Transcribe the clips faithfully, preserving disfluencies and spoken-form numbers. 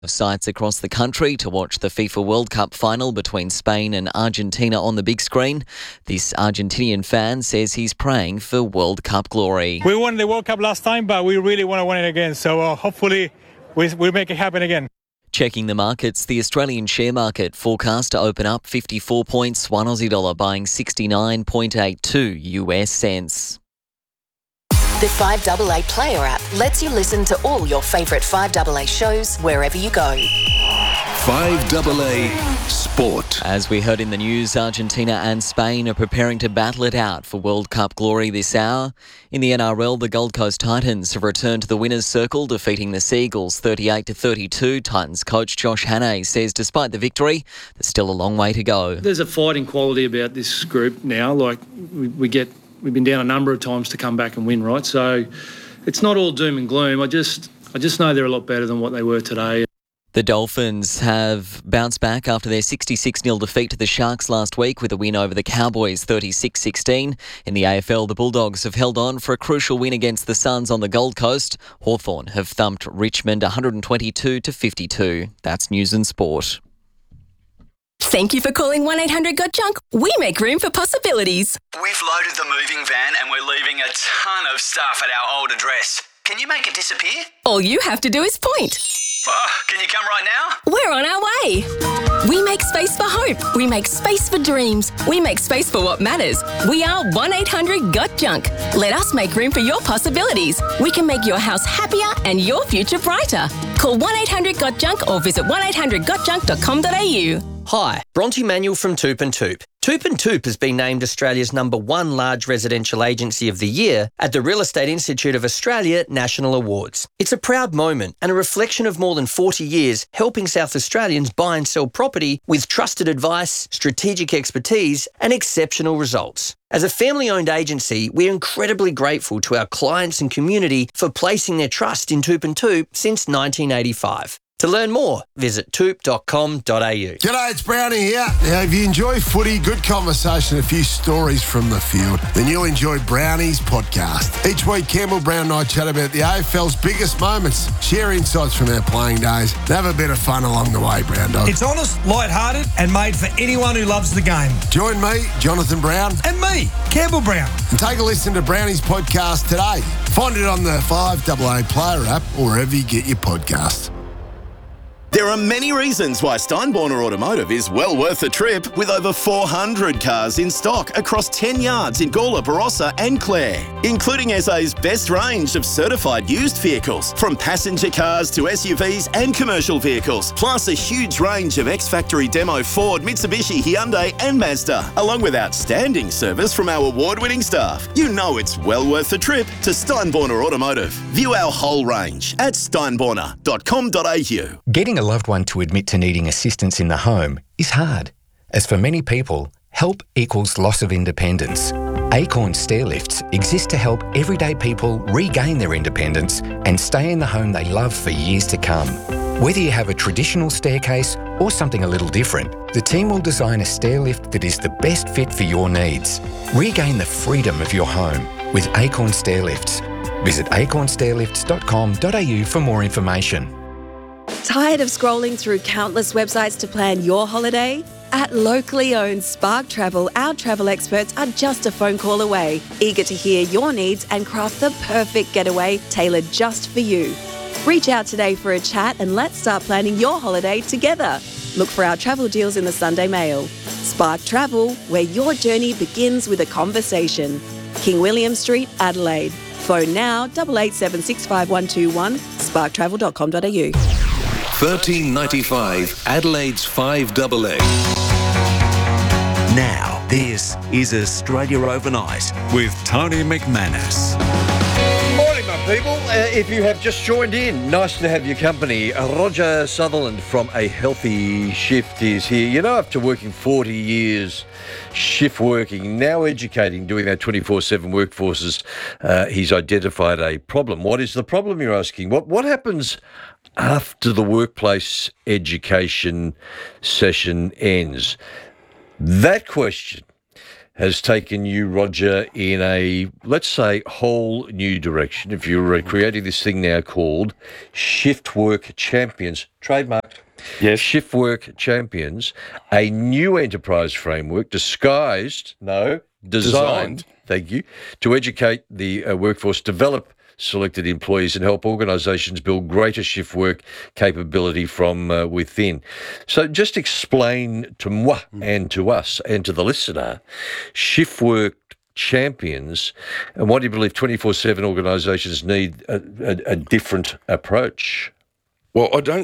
Of sites across the country to watch the FIFA World Cup final between Spain and Argentina on the big screen. This Argentinian fan says he's praying for World Cup glory. We won the World Cup last time, but we really want to win it again. So uh, hopefully we we make it happen again. Checking the markets, the Australian share market forecast to open up fifty-four points, one Aussie dollar buying sixty-nine point eight two U S cents. The five A A Player app lets you listen to all your favourite five A A shows wherever you go. five A A Sport. As we heard in the news, Argentina and Spain are preparing to battle it out for World Cup glory this hour. In the N R L, the Gold Coast Titans have returned to the winners' circle, defeating the Seagulls thirty-eight to thirty-two. Titans coach Josh Hannay says despite the victory, there's still a long way to go. There's a fighting quality about this group now. Like we, we get... We've been down a number of times to come back and win, right? So it's not all doom and gloom. I just I just know they're a lot better than what they were today. The Dolphins have bounced back after their sixty-six nil defeat to the Sharks last week with a win over the Cowboys thirty-six sixteen. In the A F L, the Bulldogs have held on for a crucial win against the Suns on the Gold Coast. Hawthorn have thumped Richmond one twenty-two to fifty-two. That's News and Sport. Thank you for calling one eight hundred got junk. We make room for possibilities. We've loaded the moving van and we're leaving a ton of stuff at our old address. Can you make it disappear? All you have to do is point. Oh, can you come right now? We're on our way. We make space for hope. We make space for dreams. We make space for what matters. We are one eight hundred got junk. Let us make room for your possibilities. We can make your house happier and your future brighter. Call one eight hundred got junk or visit one eight hundred got junk dot com dot a u. Hi, Bronte Manuel from Toop and Toop. Toop and Toop has been named Australia's number one large residential agency of the year at the Real Estate Institute of Australia National Awards. It's a proud moment and a reflection of more than forty years helping South Australians buy and sell property with trusted advice, strategic expertise and exceptional results. As a family-owned agency, we're incredibly grateful to our clients and community for placing their trust in Toop and Toop since nineteen eighty-five. To learn more, visit toop dot com dot a u. G'day, it's Brownie here. Now, if you enjoy footy, good conversation, a few stories from the field, then you'll enjoy Brownie's podcast. Each week, Campbell Brown and I chat about the A F L's biggest moments, share insights from our playing days, and have a bit of fun along the way, Brown Dog. It's honest, light-hearted, and made for anyone who loves the game. Join me, Jonathan Brown. And me, Campbell Brown. And take a listen to Brownie's podcast today. Find it on the five A A Player app or wherever you get your podcasts. There are many reasons why Steinborner Automotive is well worth a trip with over four hundred cars in stock across ten yards in Gawler, Barossa and Clare, including S A's best range of certified used vehicles, from passenger cars to S U Vs and commercial vehicles, plus a huge range of ex-factory demo Ford, Mitsubishi, Hyundai and Mazda, along with outstanding service from our award-winning staff. You know it's well worth a trip to Steinborner Automotive. View our whole range at steinborner dot com dot a u. Getting a loved one to admit to needing assistance in the home is hard, as for many people, help equals loss of independence. Acorn Stairlifts exist to help everyday people regain their independence and stay in the home they love for years to come. Whether you have a traditional staircase or something a little different, the team will design a stairlift that is the best fit for your needs. Regain the freedom of your home with Acorn Stairlifts. Visit acorn stairlifts dot com dot a u for more information. Tired of scrolling through countless websites to plan your holiday? At locally owned Spark Travel, our travel experts are just a phone call away, eager to hear your needs and craft the perfect getaway tailored just for you. Reach out today for a chat and let's start planning your holiday together. Look for our travel deals in the Sunday Mail. Spark Travel, where your journey begins with a conversation. King William Street, Adelaide. Phone now, eight eight seven six five one two one, spark travel dot com dot a u. thirteen ninety-five Adelaide's five A A. Now, this is Australia Overnight with Tony McManus. Morning, my people. Uh, if you have just joined in, nice to have your company. Uh, Roger Sutherland from A Healthy Shift is here. You know, after working forty years shift working, now educating, doing that twenty-four seven workforces, uh, he's identified a problem. What is the problem, you're asking? What What happens after the workplace education session ends? That question has taken you, Roger, in a, let's say, whole new direction. If you're uh, creating this thing now called Shift Work Champions, trademarked. Yes. Shift Work Champions, a new enterprise framework disguised, no, designed, Designed. thank you, to educate the uh, workforce, develop selected employees and help organisations build greater shift work capability from uh, within. So just explain to moi and to us and to the listener, Shift Work Champions, and why do you believe twenty-four seven organisations need a, a, a different approach? Well, I don't...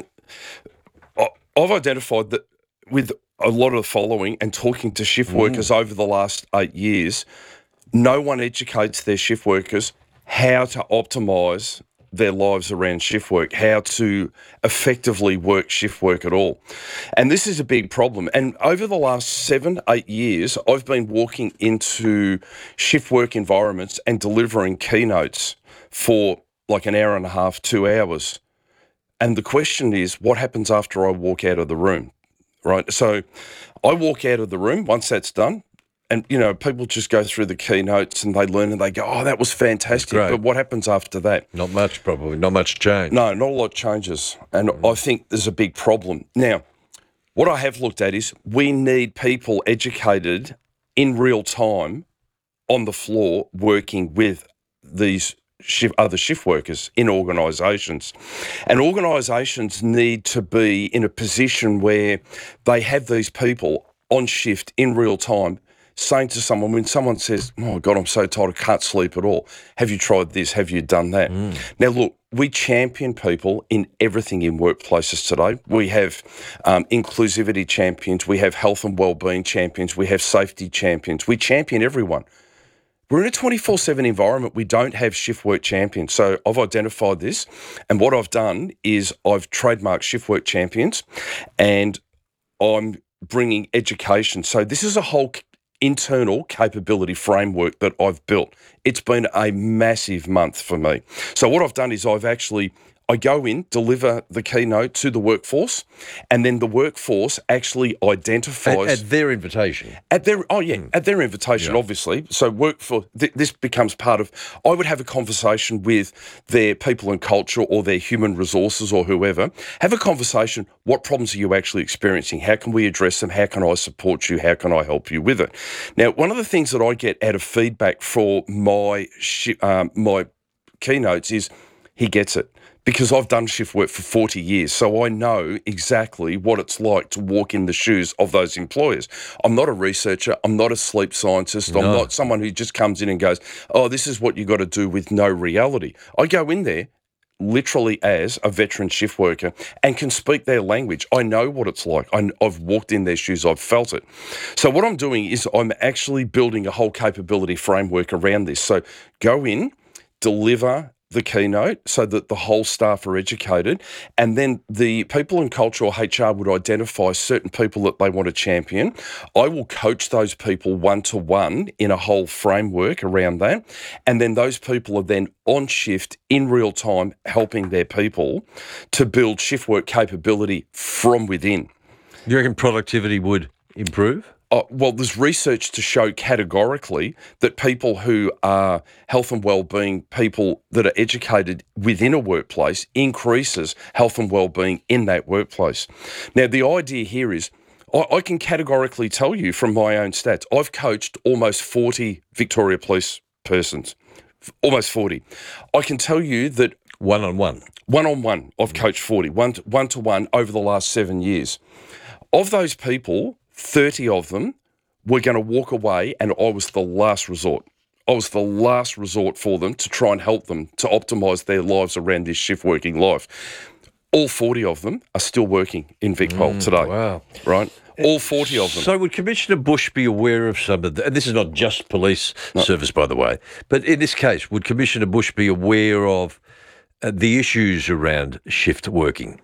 I- I've identified that with a lot of the following and talking to shift workers over the last eight years, no one educates their shift workers how to optimise their lives around shift work, how to effectively work shift work at all. And this is a big problem. And over the last seven, eight years, I've been walking into shift work environments and delivering keynotes for like an hour and a half, two hours. And the question is, what happens after I walk out of the room, right? So I walk out of the room, once that's done, and, you know, people just go through the keynotes and they learn and they go, oh, that was fantastic. But what happens after that? Not much, probably. Not much change. No, not a lot changes. And I think there's a big problem. Now, what I have looked at is we need people educated in real time on the floor working with these Shift, other shift workers in organisations. And organisations need to be in a position where they have these people on shift in real time saying to someone, when someone says, oh God, I'm so tired, I can't sleep at all. Have you tried this? Have you done that? Mm. Now, look, we champion people in everything in workplaces today. We have um, inclusivity champions. We have health and wellbeing champions. We have safety champions. We champion everyone. We're in a twenty-four seven environment. We don't have shift work champions. So I've identified this, and what I've done is I've trademarked shift work champions, and I'm bringing education. So this is a whole internal capability framework that I've built. It's been a massive month for me. So what I've done is I've actually I go in, deliver the keynote to the workforce, and then the workforce actually identifies... At, at their invitation. At their Oh, yeah, mm. at their invitation, yeah. obviously. So work for th- this becomes part of... I would have a conversation with their people and culture or their human resources or whoever. Have a conversation, what problems are you actually experiencing? How can we address them? How can I support you? How can I help you with it? Now, one of the things that I get out of feedback for my sh- um, my keynotes is he gets it. Because I've done shift work for forty years, so I know exactly what it's like to walk in the shoes of those employers. I'm not a researcher. I'm not a sleep scientist. No. I'm not someone who just comes in and goes, oh, this is what you got to do with no reality. I go in there literally as a veteran shift worker and can speak their language. I know what it's like. I, I've walked in their shoes. I've felt it. So what I'm doing is I'm actually building a whole capability framework around this. So go in, deliver the keynote so that the whole staff are educated, and then the people in culture or H R would identify certain people that they want to champion. I will coach those people one-to-one in a whole framework around that, and then those people are then on shift in real time helping their people to build shift work capability from within. You reckon productivity would improve? Uh, well, there's research to show categorically that people who are health and wellbeing people that are educated within a workplace increases health and wellbeing in that workplace. Now, the idea here is I, I can categorically tell you from my own stats, I've coached almost forty Victoria Police persons, almost forty. I can tell you that one-on-one, one-on-one, I've coached forty, one to, one-to-one over the last seven years. Of those people, thirty of them were going to walk away, and I was the last resort. I was the last resort for them to try and help them to optimise their lives around this shift working life. All forty of them are still working in VicPol mm, today. Wow. Right? All forty of them. So would Commissioner Bush be aware of some of the, and this is not just police no. service, by the way, but in this case, would Commissioner Bush be aware of uh, the issues around shift working?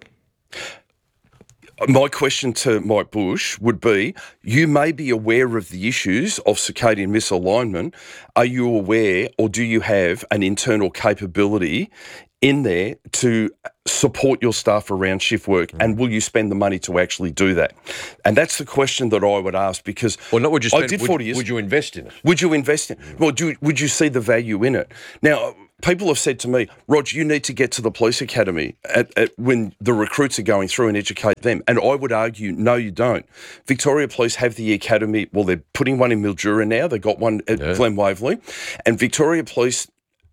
My question to Mike Bush would be, you may be aware of the issues of circadian misalignment. Are you aware, or do you have an internal capability in there to support your staff around shift work, mm. and will you spend the money to actually do that? And that's the question that I would ask, because well, not would you spend, I did would, forty years. Would you invest in it? Would you invest in it? Mm. Well, do you, would you see the value in it? Now, people have said to me, Rog, you need to get to the police academy at, at when the recruits are going through and educate them. And I would argue, no, you don't. Victoria Police have the academy. Well, they're putting one in Mildura now. They got one at yeah. Glen Waverley. And Victoria Police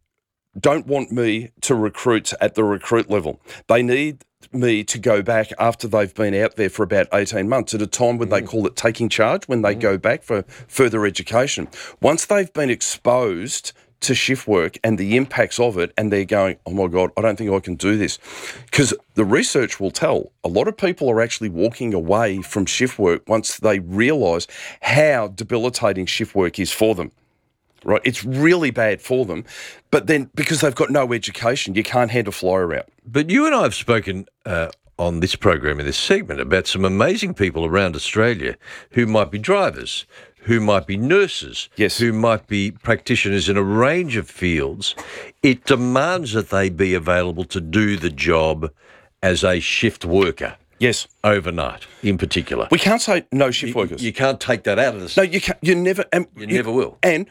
don't want me to recruit at the recruit level. They need me to go back after they've been out there for about eighteen months at a time when mm. they call it taking charge, when they mm. go back for further education. Once they've been exposed to shift work and the impacts of it, and they're going, oh my God, I don't think I can do this. Because the research will tell a lot of people are actually walking away from shift work once they realise how debilitating shift work is for them. Right, it's really bad for them, but then because they've got no education, you can't hand a flyer out. But you and I have spoken uh, on this program, in this segment, about some amazing people around Australia who might be drivers, who might be nurses, yes, who might be practitioners in a range of fields. It demands that they be available to do the job as a shift worker. Yes. Overnight, in particular. We can't say no shift you, workers. You can't take that out of the... No, you can't. You never... Um, you, you never will. And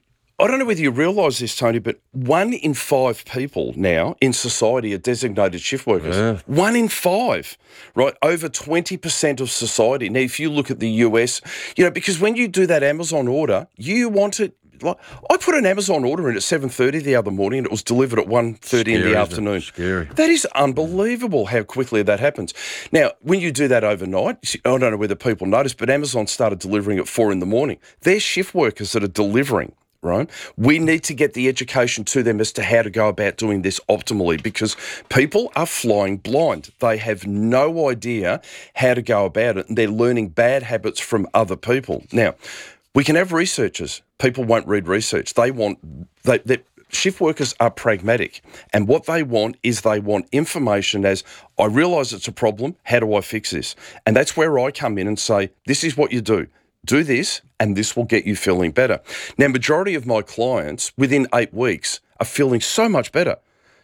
I don't know whether you realise this, Tony, but one in five people now in society are designated shift workers. Yeah. One in five, right? Over twenty percent of society. Now, if you look at the U S, you know, because when you do that Amazon order, you want it... Like, I put an Amazon order in at seven thirty the other morning and it was delivered at one thirty in the afternoon. Scary. That is unbelievable how quickly that happens. Now, when you do that overnight, I don't know whether people notice, but Amazon started delivering at four in the morning. They're shift workers that are delivering. Right? We need to get the education to them as to how to go about doing this optimally, because people are flying blind. They have no idea how to go about it, and they're learning bad habits from other people. Now, we can have researchers. People won't read research. They want... They, they, shift workers are pragmatic, and what they want is they want information as, I realise it's a problem, how do I fix this? And that's where I come in and say, this is what you do. Do this, and this will get you feeling better. Now, majority of my clients, within eight weeks, are feeling so much better,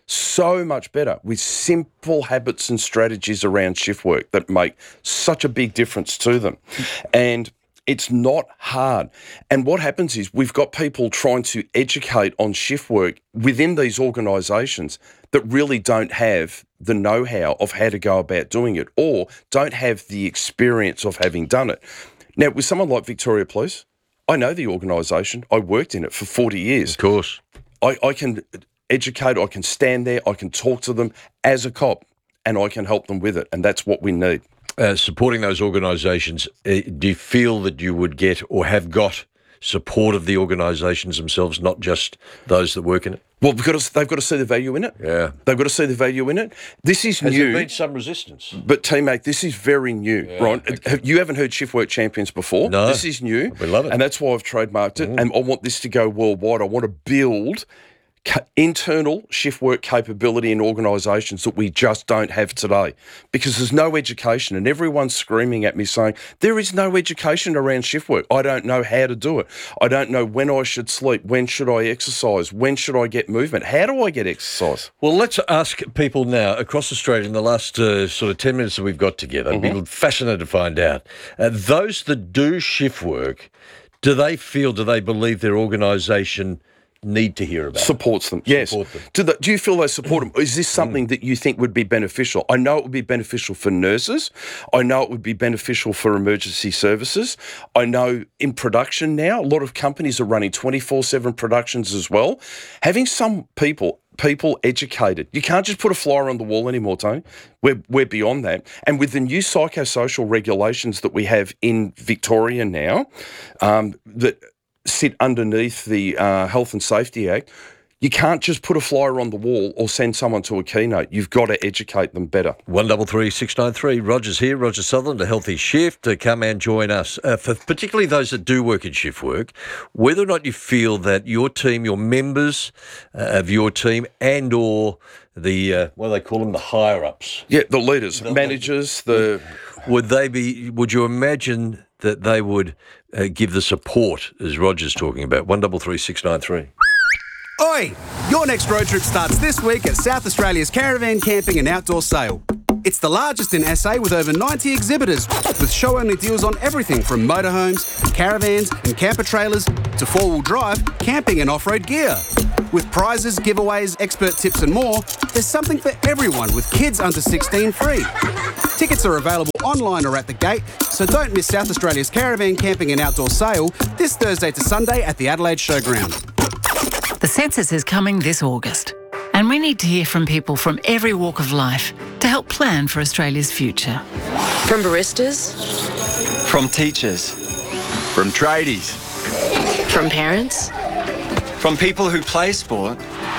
so much better with simple habits and strategies around shift work that make such a big difference to them. And it's not hard. And what happens is we've got people trying to educate on shift work within these organisations that really don't have the know-how of how to go about doing it, or don't have the experience of having done it. Now, with someone like Victoria Police, I know the organisation. I worked in it for forty years. Of course. I, I can educate, I can stand there, I can talk to them as a cop, and I can help them with it, and that's what we need. Uh, supporting those organisations, uh, do you feel that you would get or have got support of the organisations themselves, not just those that work in it? Well, because they've got to see the value in it. Yeah. They've got to see the value in it. This is Has new. Has there been some resistance? But, T-Mac, this is very new, yeah, right? Okay. You haven't heard Shift Work Champions before. No. This is new. We love it. And that's why I've trademarked it. Mm. And I want this to go worldwide. I want to build ca- internal shift work capability in organisations that we just don't have today, because there's no education, and everyone's screaming at me saying, there is no education around shift work. I don't know how to do it. I don't know when I should sleep. When should I exercise? When should I get movement? How do I get exercise? Well, let's ask people now across Australia in the last uh, sort of ten minutes that we've got together. Mm-hmm. I'd be fascinated to find out. Uh, those that do shift work, do they feel, do they believe their organisation need to hear about supports them? Yes. Support them. Do, the, do you feel they support them? Is this something mm. that you think would be beneficial? I know it would be beneficial for nurses. I know it would be beneficial for emergency services. I know in production now, a lot of companies are running twenty-four seven productions as well. Having some people people educated. You can't just put a flyer on the wall anymore, Tony. We're, we're beyond that. And with the new psychosocial regulations that we have in Victoria now, um, that sit underneath the uh, Health and Safety Act, you can't just put a flyer on the wall or send someone to a keynote. You've got to educate them better. One double three six nine three. Roger's here. Roger Sutherland, A Healthy Shift. To come and join us. Uh, for particularly those that do work in shift work, whether or not you feel that your team, your members uh, of your team, and or the uh, what do they call them, the higher ups? Yeah, the leaders, the managers. The would they be? Would you imagine that they would uh, give the support as Roger's talking about? One double three six nine three. Oi! Your next road trip starts this week at South Australia's Caravan Camping and Outdoor Sale. It's the largest in S A with over ninety exhibitors, with show-only deals on everything from motorhomes, caravans and camper trailers to four-wheel drive, camping and off-road gear. With prizes, giveaways, expert tips and more, there's something for everyone with kids under sixteen free. Tickets are available online or at the gate, so don't miss South Australia's Caravan Camping and Outdoor Sale this Thursday to Sunday at the Adelaide Showground. The census is coming this August, and we need to hear from people from every walk of life to help plan for Australia's future. From baristas, From teachers. From tradies. from parents, From people who play sport.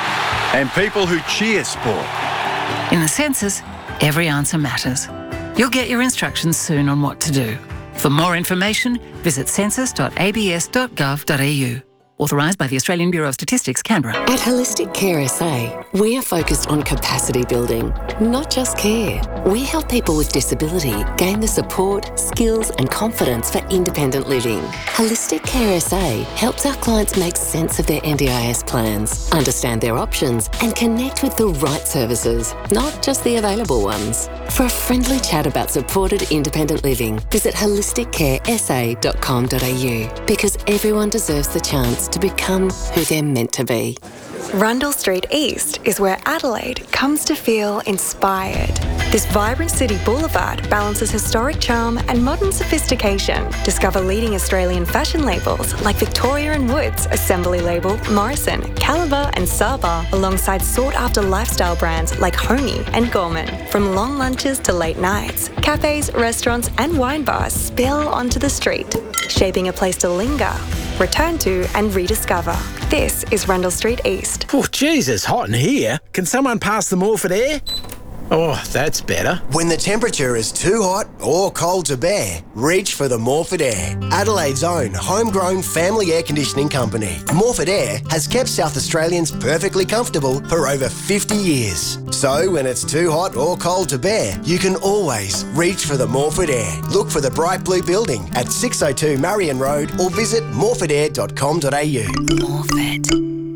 And people who cheer sport. In the census, every answer matters. You'll get your instructions soon on what to do. For more information, visit census dot a b s dot gov dot a u. Authorised by the Australian Bureau of Statistics, Canberra. At Holistic Care S A, we are focused on capacity building, not just care. We help people with disability gain the support, skills and confidence for independent living. Holistic Care S A helps our clients make sense of their N D I S plans, understand their options and connect with the right services, not just the available ones. For a friendly chat about supported independent living, visit holistic care s a dot com dot a u, because everyone deserves the chance to become who they're meant to be. Rundle Street East is where Adelaide comes to feel inspired. This vibrant city boulevard balances historic charm and modern sophistication. Discover leading Australian fashion labels like Victoria and Woods, Assembly Label, Morrison, Caliber and Saba, alongside sought-after lifestyle brands like Homey and Gorman. From long lunches to late nights, cafes, restaurants and wine bars spill onto the street, shaping a place to linger, return to and rediscover. This is Rundle Street East. Oh, geez, it's hot in here. Can someone pass the Morphett air? Oh, that's better. When the temperature is too hot or cold to bear, reach for the Morphett Air, Adelaide's own homegrown family air conditioning company. Morphett Air has kept South Australians perfectly comfortable for over fifty years. So when it's too hot or cold to bear, you can always reach for the Morphett Air. Look for the bright blue building at six oh two Marion Road or visit morphett air dot com dot a u. Morphett.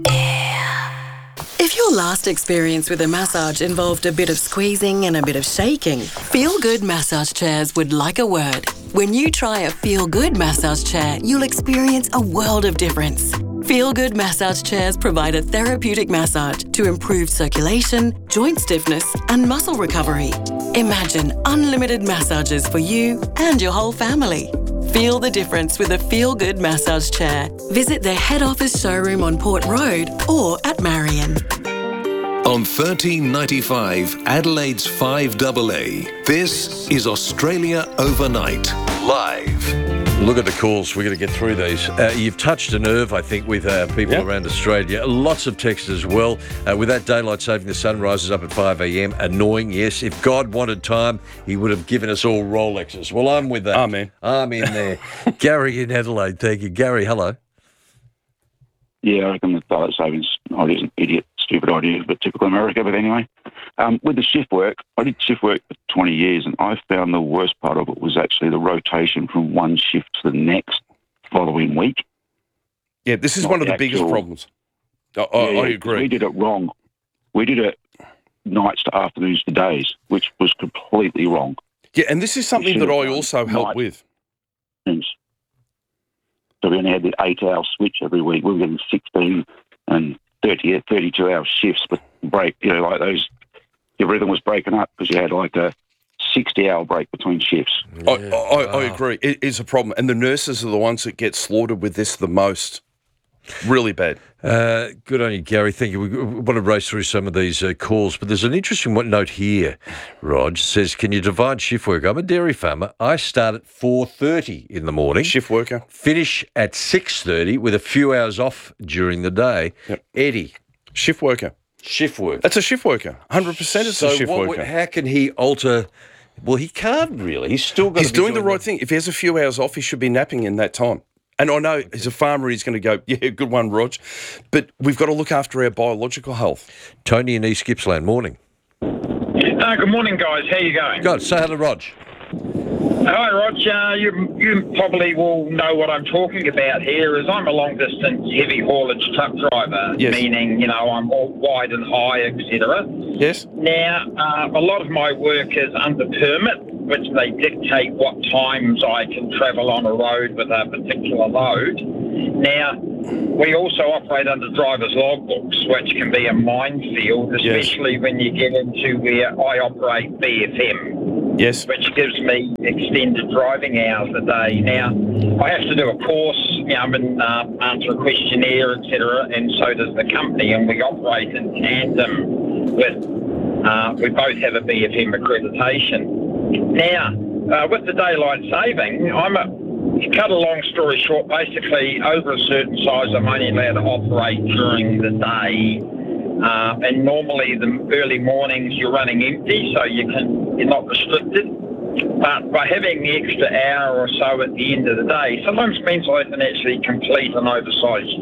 If your last experience with a massage involved a bit of squeezing and a bit of shaking, Feel Good Massage Chairs would like a word. When you try a Feel Good massage chair, you'll experience a world of difference. Feel Good Massage Chairs provide a therapeutic massage to improve circulation, joint stiffness and muscle recovery. Imagine unlimited massages for you and your whole family. Feel the difference with a Feel Good massage chair. Visit their head office showroom on Port Road or at Marion. On thirteen ninety-five, Adelaide's five A A, this is Australia Overnight, live. Look at the calls. We're going to get through these. Uh, you've touched a nerve, I think, with uh, people yep. around Australia. Lots of texts as well. Uh, with that daylight saving, the sun rises up at five a m. Annoying, yes. If God wanted time, he would have given us all Rolexes. Well, I'm with that. Amen. I'm in there. Gary in Adelaide, thank you. Gary, hello. Yeah, I reckon the daylight savings idea is an idiot, stupid idea, but typical America. But anyway, um, with the shift work, I did shift work for twenty years, and I found the worst part of it was actually the rotation from one shift to the next following week. Yeah, this is Not one of the, the biggest actual, problems. I, I, yeah, I agree. We did it wrong. We did it nights to afternoons to days, which was completely wrong. Yeah, and this is something that I also help with. Things. So we only had the eight-hour switch every week. We were getting sixteen and thirty, thirty-two hour shifts, but break, you know, like those, your rhythm was breaking up because you had like a sixty hour break between shifts. Yeah. I, I, I agree. It is a problem. And the nurses are the ones that get slaughtered with this the most. Really bad. Uh, good on you, Gary. Thank you. We want to race through some of these uh, calls, but there's an interesting one note here. Rog says, can you divide shift work? I'm a dairy farmer. I start at four thirty in the morning. Shift worker. Finish at six thirty with a few hours off during the day. Yep. Eddie. Shift worker. Shift work. That's a shift worker. one hundred percent it's so a shift what, worker. How can he alter... Well, he can't really. He's still got He's to be doing, doing the right the... thing. If he has a few hours off, he should be napping in that time. And I know as a farmer, he's going to go, yeah, good one, Rog. But we've got to look after our biological health. Tony in East Gippsland, morning. Uh, good morning, guys. How you going? Good. Say hello, Rog. Hi, Roger. You, you probably will know what I'm talking about here. Is I'm a long-distance heavy haulage truck driver, Yes. meaning you know I'm all wide and high, et cetera. Yes. Now, uh, a lot of my work is under permit, which they dictate what times I can travel on a road with a particular load. Now, we also operate under driver's logbooks, which can be a minefield, especially yes. when you get into where I operate B F M. Yes. Which gives me extended driving hours a day. Now, I have to do a course, you know, and uh, answer a questionnaire, et cetera, and so does the company, and we operate in tandem with, uh, we both have a B F M accreditation. Now, uh, with the daylight saving, I'm a, to cut a long story short, basically over a certain size I'm only allowed to operate during the day. Uh, and normally the early mornings you're running empty, so you can, you're not restricted. But by having the extra hour or so at the end of the day, sometimes means I can actually complete an oversized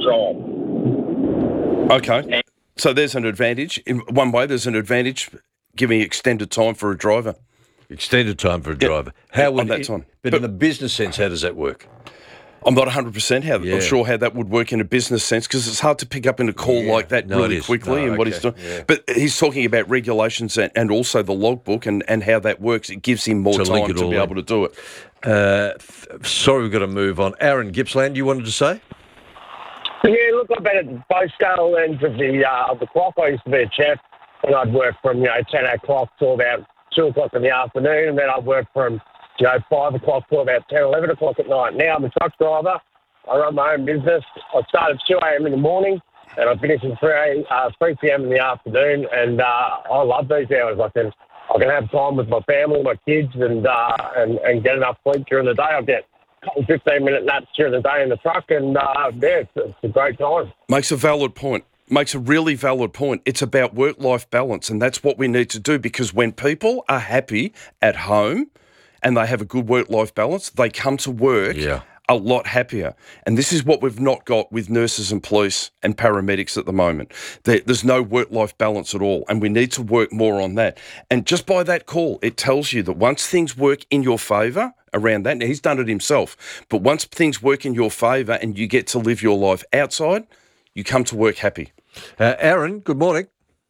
job. Okay. So there's an advantage. In one way, there's an advantage giving extended time for a driver. Extended time for a driver. How would on that it, time? But, but in a business sense, how does that work? I'm not one hundred percent how, Yeah. I'm sure how that would work in a business sense because it's hard to pick up in a call Yeah. like that No, it really is. quickly No, and what okay. he's doing. Yeah. But he's talking about regulations and, and also the logbook and, and how that works. It gives him more To link time it to all be in. able to do it. Uh, f- sorry, we've got to move on. Aaron Gippsland, you wanted to say? Yeah, look, I've been at both scale ends of the uh, of the clock. I used to be a chef, and I'd work from you know ten o'clock till about two o'clock in the afternoon, and then I'd work from you know five o'clock till about ten, eleven o'clock at night. Now I'm a truck driver. I run my own business. I start at two a.m. in the morning, and I finish at three uh, three p.m. in the afternoon. And uh, I love these hours. I can I can have time with my family, my kids, and uh, and and get enough sleep during the day. I get fifteen minute naps during the day in the truck, and uh, yeah, it's, it's a great time. Makes a valid point. Makes a really valid point. It's about work-life balance, and that's what we need to do because when people are happy at home and they have a good work-life balance, they come to work Yeah. a lot happier. And this is what we've not got with nurses and police and paramedics at the moment. There, there's no work-life balance at all, and we need to work more on that. And just by that call, it tells you that once things work in your favour around that, now he's done it himself, but once things work in your favour and you get to live your life outside, you come to work happy. Uh, Aaron, good morning.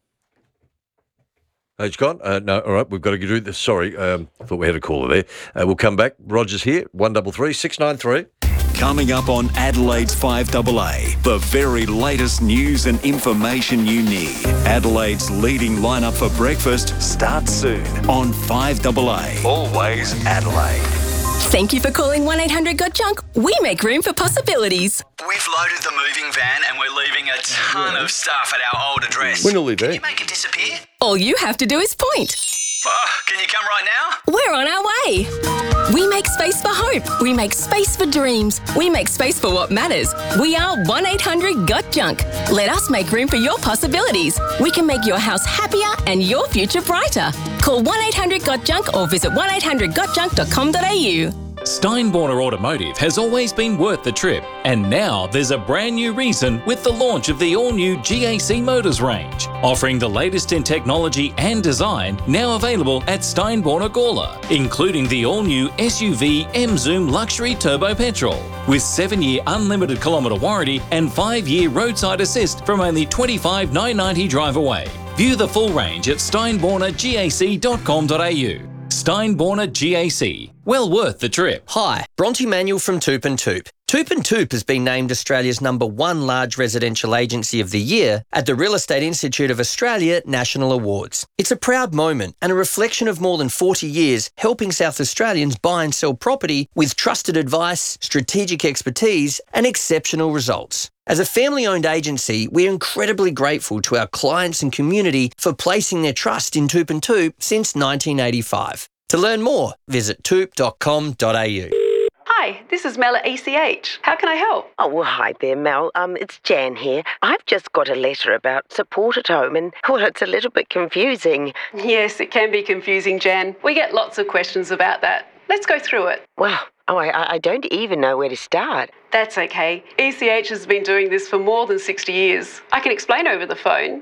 Oh, he's gone? Uh, no, all right, we've got to do this. Sorry, um, I thought we had a caller there. Uh, we'll come back. Roger's here, one double three, six nine three. Coming up on Adelaide's five A A, the very latest news and information you need. Adelaide's leading lineup for breakfast starts soon on five A A. Always Adelaide. Thank you for calling one eight hundred got junk. We make room for possibilities. We've loaded the moving van and we're leaving a ton of stuff at our old address. We're nearly there. Can you make it disappear? All you have to do is point. Oh, can you come right now? We're on our way. We make space for hope. We make space for dreams. We make space for what matters. We are one eight hundred got junk. Let us make room for your possibilities. We can make your house happier and your future brighter. Call one eight hundred got junk or visit one eight hundred got junk dot com dot a u. Steinborner Automotive has always been worth the trip, and now there's a brand new reason with the launch of the all-new G A C Motors range, offering the latest in technology and design now available at Steinborner Gawler, including the all-new S U V M-Zoom Luxury Turbo Petrol, with seven-year unlimited kilometre warranty and five-year roadside assist from only twenty-five thousand nine hundred ninety drive away. View the full range at steinborner gac dot com dot a u. Steinborner G A C. Well worth the trip. Hi, Bronte Manuel from Toop and Toop. Toop and Toop has been named Australia's number one large residential agency of the year at the Real Estate Institute of Australia National Awards. It's a proud moment and a reflection of more than forty years helping South Australians buy and sell property with trusted advice, strategic expertise and exceptional results. As a family-owned agency, we're incredibly grateful to our clients and community for placing their trust in Toop and Toop since nineteen eighty-five. To learn more, visit toop dot com dot a u. Hi, this is Mel at E C H. How can I help? Oh, well, hi there, Mel. Um, it's Jan here. I've just got a letter about support at home and, well, it's a little bit confusing. Yes, it can be confusing, Jan. We get lots of questions about that. Let's go through it. Well, oh, I, I don't even know where to start. That's okay. E C H has been doing this for more than sixty years. I can explain over the phone.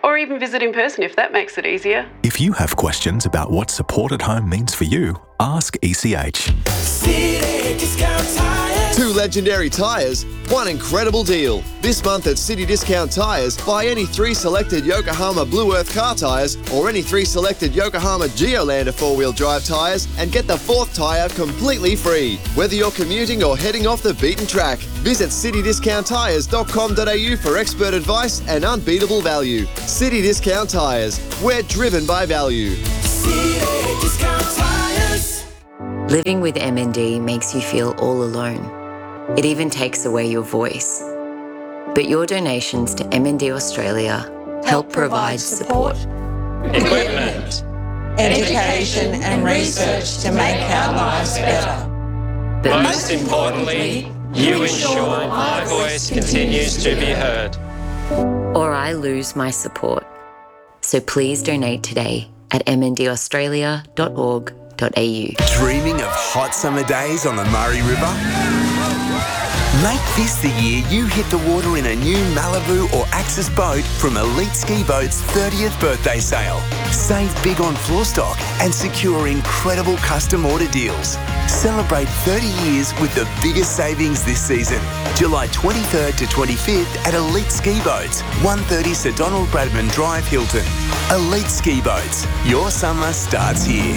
or even visit in person if that makes it easier. If you have questions about what support at home means for you, ask E C H. City Discount Tires. Two legendary tyres, one incredible deal. This month at City Discount Tyres, buy any three selected Yokohama Blue Earth car tyres or any three selected Yokohama Geolander four-wheel drive tyres and get the fourth tyre completely free. Whether you're commuting or heading off the beaten track, visit city discount tyres dot com dot a u for expert advice and unbeatable value. City Discount Tyres. We're driven by value. City Discount Tyres. Living with M N D makes you feel all alone. It even takes away your voice. But your donations to M N D Australia help provide support, equipment, education and research to make our lives better. But most importantly, you ensure my voice continues to be heard. or I lose my support. So please donate today at m n d australia dot org dot a u. Dreaming of hot summer days on the Murray River? Make this the year you hit the water in a new Malibu or Axis boat from Elite Ski Boat's thirtieth birthday sale. Save big on floor stock and secure incredible custom order deals. Celebrate thirty years with the biggest savings this season. July twenty-third to twenty-fifth at Elite Ski Boats, one thirty Sir Donald Bradman Drive, Hilton. Elite Ski Boats. Your summer starts here.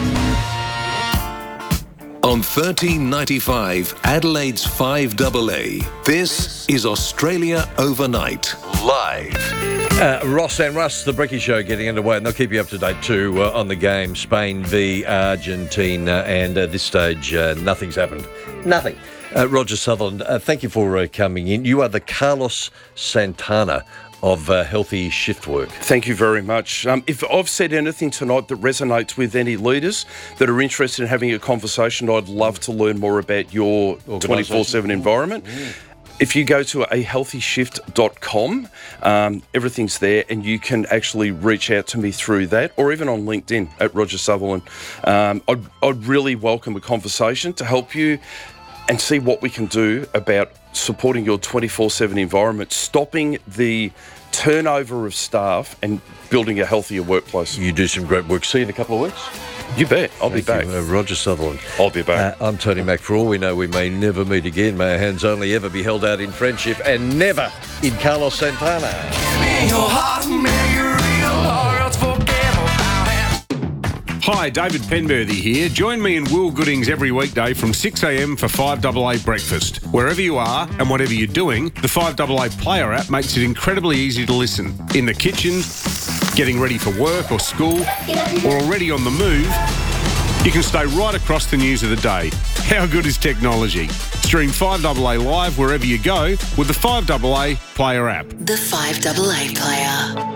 On thirteen ninety-five, Adelaide's five A A, this is Australia Overnight, live. Uh, Ross and Russ, the Bricky Show getting underway, and they'll keep you up to date too uh, on the game, Spain v Argentina, and at this stage, uh, nothing's happened. Nothing. Uh, Roger Sutherland, uh, thank you for uh, coming in. You are the Carlos Santana of uh, Healthy Shift Work. Thank you very much. Um, if I've said anything tonight that resonates with any leaders that are interested in having a conversation, I'd love to learn more about your twenty-four seven environment. Mm. If you go to a healthy shift dot com, um, everything's there, and you can actually reach out to me through that, or even on LinkedIn at Roger Sutherland. Um, I'd, I'd really welcome a conversation to help you and see what we can do about supporting your twenty-four seven environment, stopping the turnover of staff and building a healthier workplace. You do some great work. See you in a couple of weeks. You bet. I'll Thank be back. You, uh, Roger Sutherland. I'll be back. Uh, I'm Tony Mack. For all we know, we may never meet again. May our hands only ever be held out in friendship and never in Carlos Santana. Hi, David Penberthy here. Join me and Will Goodings every weekday from six a m for five A A breakfast. Wherever you are and whatever you're doing, the five A A player app makes it incredibly easy to listen. In the kitchen, getting ready for work or school, or already on the move, you can stay right across the news of the day. How good is technology? Stream five A A live wherever you go with the five A A player app. The five A A player.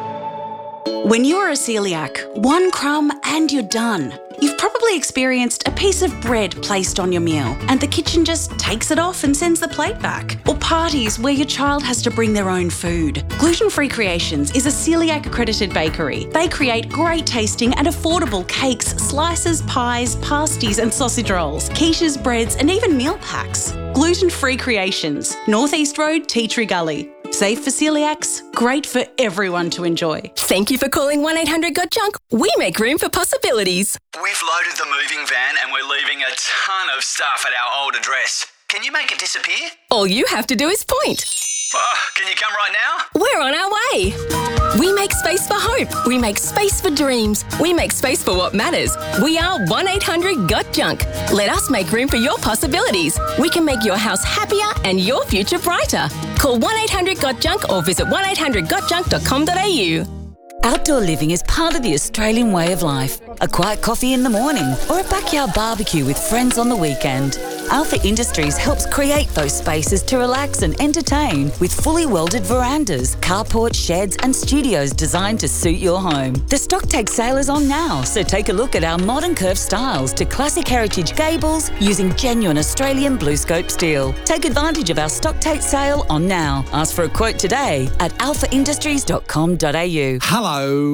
When you are a celiac, one crumb and you're done. You've probably experienced a piece of bread placed on your meal and the kitchen just takes it off and sends the plate back. Or parties where your child has to bring their own food. Gluten Free Creations is a celiac accredited bakery. They create great tasting and affordable cakes, slices, pies, pasties and sausage rolls, quiches, breads and even meal packs. Gluten Free Creations, North East Road, Tea Tree Gully. Safe for celiacs, great for everyone to enjoy. Thank you for calling one eight hundred got junk. We make room for possibilities. We've loaded the moving van and we're leaving a ton of stuff at our old address. Can you make it disappear? All you have to do is point. Oh, can you come right now? We're on our way. We make space for hope. We make space for dreams. We make space for what matters. We are one eight hundred got junk. Let us make room for your possibilities. We can make your house happier and your future brighter. Call one eight hundred got junk or visit one eight hundred got junk dot com dot a u. Outdoor living is part of the Australian way of life. A quiet coffee in the morning or a backyard barbecue with friends on the weekend. Alpha Industries helps create those spaces to relax and entertain with fully welded verandas, carport, sheds and studios designed to suit your home. The stock take sale is on now, so take a look at our modern curved styles to classic heritage gables using genuine Australian blue scope steel. Take advantage of our stock take sale on now. Ask for a quote today at alpha industries dot com dot a u. Hello.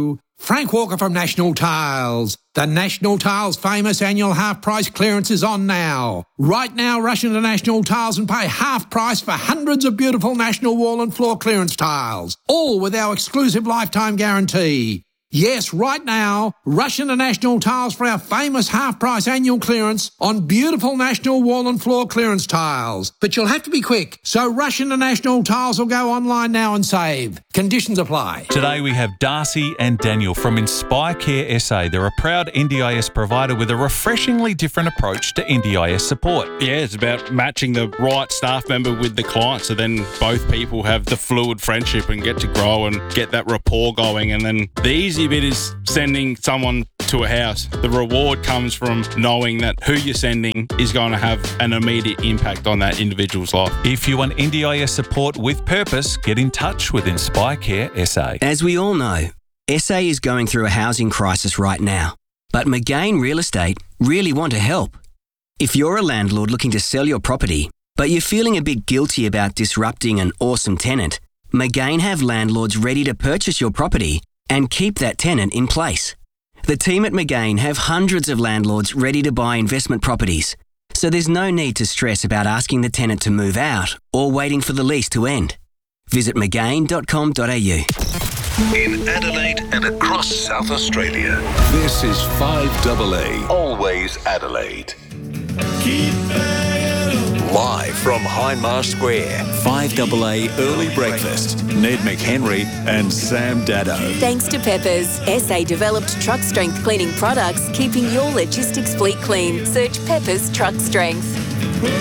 Frank Walker from National Tiles. The National Tiles famous annual half price clearance is on now. Right now, rush into National Tiles and pay half price for hundreds of beautiful National wall and floor clearance tiles, all with our exclusive lifetime guarantee. Yes, right now, rush into National Tiles for our famous half-price annual clearance on beautiful National wall and floor clearance tiles. But you'll have to be quick, so rush into National Tiles or go online now and save. Conditions apply. Today we have Darcy and Daniel from Inspire Care S A. They're a proud N D I S provider with a refreshingly different approach to N D I S support. Yeah, it's about matching the right staff member with the client, so then both people have the fluid friendship and get to grow and get that rapport going. And then the easy bit is sending someone to a house. The reward comes from knowing that who you're sending is going to have an immediate impact on that individual's life. If you want N D I S support with purpose, get in touch with Inspire Care S A. As we all know, S A is going through a housing crisis right now, but McGain Real Estate really want to help. If you're a landlord looking to sell your property, but you're feeling a bit guilty about disrupting an awesome tenant, McGain have landlords ready to purchase your property and keep that tenant in place. The team at McGain have hundreds of landlords ready to buy investment properties, so there's no need to stress about asking the tenant to move out or waiting for the lease to end. Visit mcgain dot com dot a u. In Adelaide and across South Australia, this is five double A, always Adelaide. Live from Hindmarsh Square, five double A Early Breakfast. Ned McHenry and Sam Dado. Thanks to Peppers, S A developed truck strength cleaning products, keeping your logistics fleet clean. Search Peppers Truck Strength.